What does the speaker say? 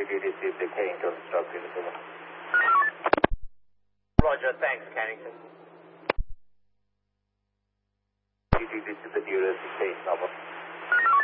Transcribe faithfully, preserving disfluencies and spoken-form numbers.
you received the Carrington instructed. Roger, thanks, Carrington. Did you receive the Duress stage number?